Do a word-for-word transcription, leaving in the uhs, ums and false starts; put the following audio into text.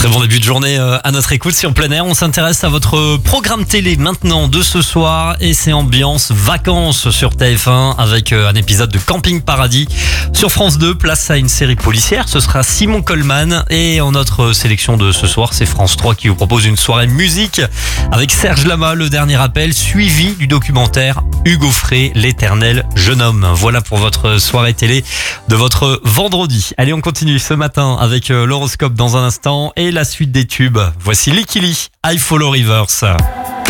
Très bon début de journée à notre écoute sur plein air. On s'intéresse à votre programme télé maintenant de ce soir et c'est ambiance vacances sur T F un avec un épisode de Camping Paradis. Sur France deux, place à une série policière. Ce sera Simon Coleman et en notre sélection de ce soir, c'est France trois qui vous propose une soirée musique avec Serge Lama, le dernier appel, suivi du documentaire Hugo Frey, l'éternel jeune homme. Voilà pour votre soirée télé de votre vendredi. Allez, on continue ce matin avec l'horoscope dans un instant et la suite des tubes. Voici Licky Lee, I Follow Rivers.